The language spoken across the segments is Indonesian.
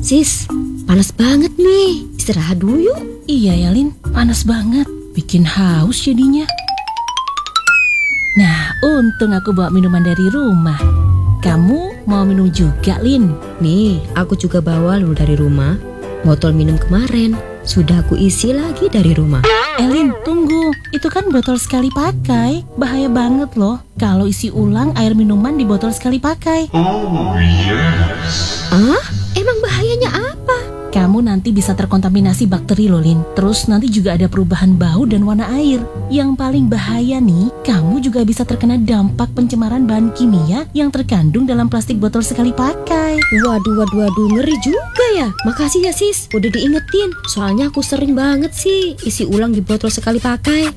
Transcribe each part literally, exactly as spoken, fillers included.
Sis, panas banget nih. Istirahat dulu yuk. Iya ya Lin, panas banget. Bikin haus jadinya. Nah, untung aku bawa minuman dari rumah. Kamu mau minum juga, Lin? Nih, aku juga bawa dulu dari rumah. Botol minum kemarin sudah aku isi lagi dari rumah. Eh Lin, tunggu. Itu kan botol sekali pakai. Bahaya banget loh kalau isi ulang air minuman di botol sekali pakai. Oh yes. Ah? Emang bahayanya apa? Kamu nanti bisa terkontaminasi bakteri loh Lin. Terus nanti juga ada perubahan bau dan warna air. Yang paling bahaya nih, kamu juga bisa terkena dampak pencemaran bahan kimia yang terkandung dalam plastik botol sekali pakai. Waduh, waduh, waduh, ngeri juga ya. Makasih ya sis, udah diingetin. Soalnya aku sering banget sih isi ulang di botol sekali pakai.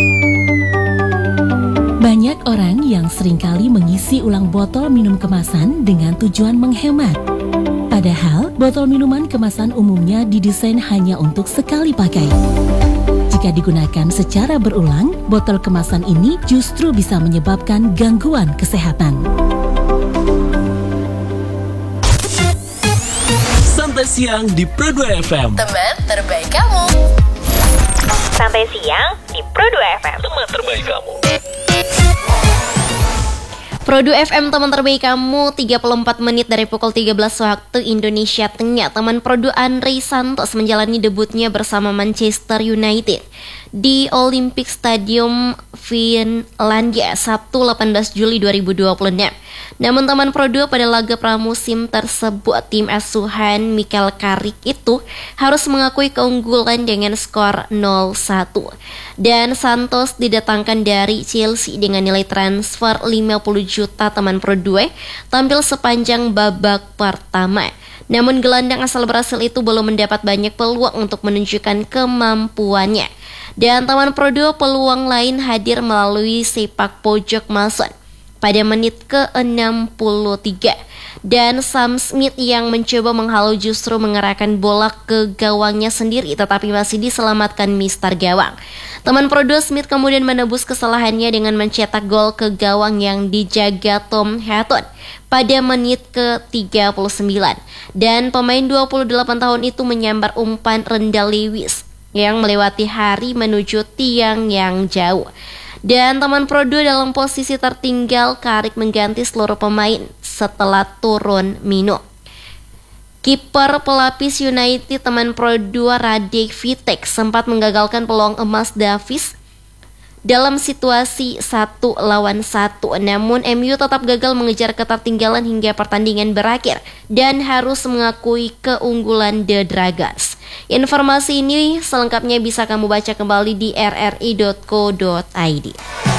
Banyak orang yang seringkali mengisi ulang botol minum kemasan dengan tujuan menghemat. Padahal, botol minuman kemasan umumnya didesain hanya untuk sekali pakai. Jika digunakan secara berulang, botol kemasan ini justru bisa menyebabkan gangguan kesehatan. Santai siang di Pro dua F M. Teman terbaik kamu. Santai siang di Pro dua F M. Teman terbaik kamu. Pro dua F M teman terbaik kamu, tiga puluh empat menit dari pukul tiga belas waktu Indonesia Tengah. Teman Pro dua Andrei Santos menjalani debutnya bersama Manchester United di Olympic Stadium Finlandia Sabtu delapan belas Juli dua ribu dua puluh enam. Namun teman Pro dua pada laga pramusim tersebut, tim asuhan Michael Carrick itu harus mengakui keunggulan dengan skor nol satu. Dan Santos didatangkan dari Chelsea dengan nilai transfer lima puluh juta teman Pro dua tampil sepanjang babak pertama. Namun gelandang asal Brasil itu belum mendapat banyak peluang untuk menunjukkan kemampuannya. Dan teman Pro dua peluang lain hadir melalui sepak pojok Mason pada menit ke enam puluh tiga. Dan Sam Smith yang mencoba menghalau justru mengerahkan bola ke gawangnya sendiri, tetapi masih diselamatkan mister gawang. Teman Pro dua Smith kemudian menebus kesalahannya dengan mencetak gol ke gawang yang dijaga Tom Hatton pada menit ke tiga puluh sembilan. Dan pemain dua puluh delapan tahun itu menyambar umpan Rendal Lewis yang melewati hari menuju tiang yang jauh. Dan teman Pro dua dalam posisi tertinggal, Carrick mengganti seluruh pemain setelah turun minum. Kiper pelapis United teman Pro dua Radek Vitek sempat menggagalkan peluang emas Davies dalam situasi satu lawan satu. Namun M U tetap gagal mengejar ketertinggalan hingga pertandingan berakhir dan harus mengakui keunggulan The Dragons. Informasi ini selengkapnya bisa kamu baca kembali di r r i dot co dot i d.